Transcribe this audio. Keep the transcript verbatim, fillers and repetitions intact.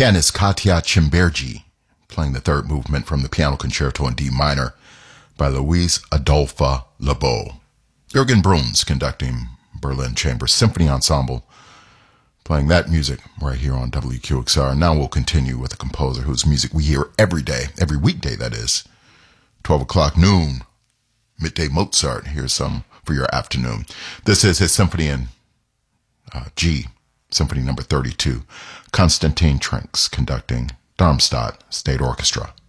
Pianist Katya Cimbergi playing the third movement from the Piano Concerto in D minor by Louise Adolphe Lebeau. Jürgen Bruns conducting Berlin Chamber Symphony Ensemble, playing that music right here on W Q X R. Now we'll continue with a composer whose music we hear every day, every weekday that is. twelve o'clock noon, midday Mozart. Here's some for your afternoon. This is his Symphony in uh, G, Symphony number thirty-two. Konstantin Trinks conducting Darmstadt State Orchestra.